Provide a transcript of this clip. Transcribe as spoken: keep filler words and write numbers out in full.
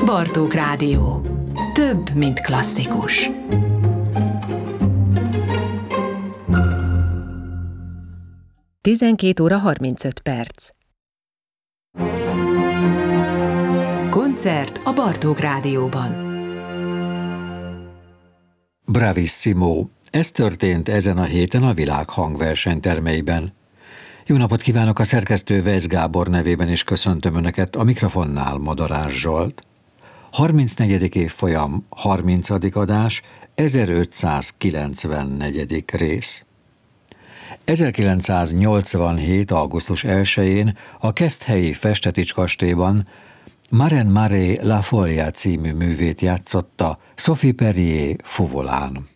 Bartók Rádió. Több, mint klasszikus. tizenkét óra harmincöt perc. Koncert a Bartók Rádióban. Bravissimo! Ez történt ezen a héten a világ hangversenytermeiben. Jó napot kívánok, a szerkesztő Vejsz Gábor nevében is köszöntöm Önöket, a mikrofonnál Madarás Zsolt. harmincnegyedik évfolyam, harmincadik adás, ezerötszázkilencvennegyedik rész. ezerkilencszáznyolcvanhét. augusztus elsején a Keszthelyi Festetics kastélyban Maren Maré La Folia című művét játszotta Sophie Perrier fuvolán.